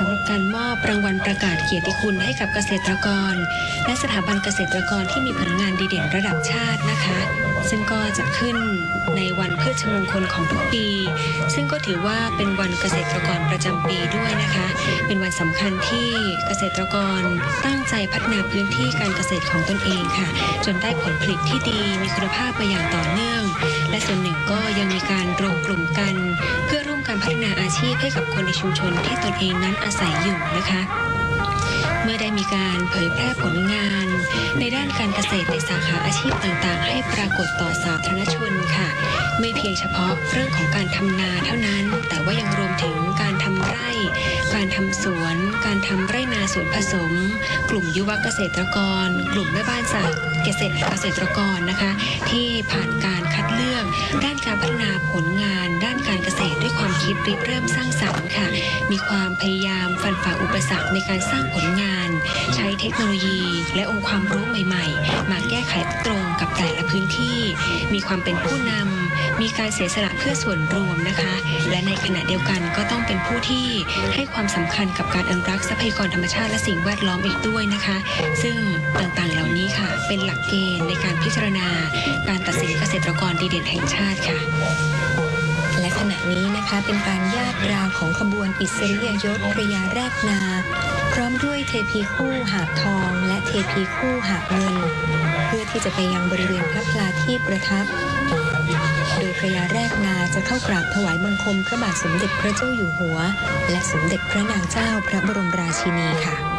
ำหรับการมอบรางวัลประกาศเกียรติคุณให้กับเกษตรกรและสถาบันเกษตรกรที่มีผลงานดีเด่นระดับชาตินะคะซึ่งก็จะขึ้นในวันพฤชมงคลของทุกปีซึ่งก็ถือว่าเป็นวันเกษตรกรประจำปีด้วยนะคะเป็นวันสำคัญที่เกษตรกรตั้งใจพัฒนาพื้นที่การเกษตรของตนเองค่ะจนได้ผลผลิตที่ดีมีคุณภาพมาอย่างต่อเนื่องและส่วนหนึ่งก็ยังมีการรวมกลุ่มกันเพื่อร่วมกันพัฒนาอาชีพให้กับคนในชุมชนที่ตนเองนั้นอาศัยอยู่นะคะเมื่อได้มีการเผยแพร่ผลงานในด้านการเกษตรในสาขาอาชีพต่างๆให้ปรากฏต่อสาธารณชนค่ะไม่เพียงเฉพาะเรื่องของการทำนาเท่านั้นแต่ว่ายังรวมถึงการทำไร่การทำสวนการทำไร่นาสวนผสมกลุ่มยุวเกษตรกรกลุ่มแม่บ้านเกษตรกรนะคะที่ผ่านการคัดเลือกด้านการพัฒนาผลงานด้านการเกษตรด้วยความคิดริเริ่มสร้างสรรค์ค่ะมีความพยายามฟันฝ่าอุปสรรคในการสร้างผลงานใช้เทคโนโลยีและองค์ความรู้ใหม่ๆมาแก้ไขตรงกับแต่ละพื้นที่มีความเป็นผู้นำมีการเสียสละเพื่อส่วนรวมนะคะและในขณะเดียวกันก็ต้องเป็นผู้ที่ให้ความสำคัญกับการอนุรักษ์ทรัพยากรธรรมชาติและสิ่งแวดล้อมอีกด้วยนะคะซึ่งต่างๆเหล่านี้ค่ะเป็นหลักเกณฑ์ในการพิจารณาการตัดสินเกษตรกรดีเด่นแห่งชาติค่ะและขณะนี้นะคะเป็นการญาตราของขบวนอิสริยยศพระยาแรกนาพร้อมด้วยเทพีคู่หาบทองและเทพีคู่หาบเงินเพื่อที่จะไปยังบริเวณพระพลาที่ประทับโดยพระยาแรกนาจะเข้ากราบถวายบังคมพระบาทสมเด็จพระเจ้าอยู่หัวและสมเด็จพระนางเจ้าพระบรมราชินีค่ะ